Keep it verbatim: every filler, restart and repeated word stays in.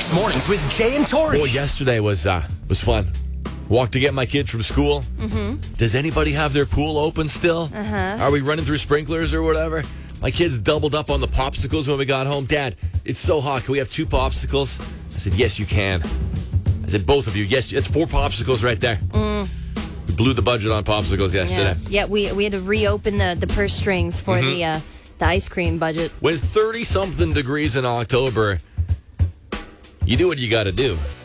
Weekday mornings with Jay and Tori. Well, yesterday was uh, was fun. Walked to get my kids from school. Mm-hmm. Does anybody have their pool open still? Uh-huh. Are we running through sprinklers or whatever? My kids doubled up on the popsicles when we got home. Dad, it's so hot. Can we have two popsicles? I said, yes, you can. I said, both of you. Yes, it's four popsicles right there. Mm. We blew the budget on popsicles yesterday. Yeah, yeah we we had to reopen the, the purse strings for Mm-hmm. the uh, the ice cream budget. When it's thirty-something degrees in October, you do what you got to do.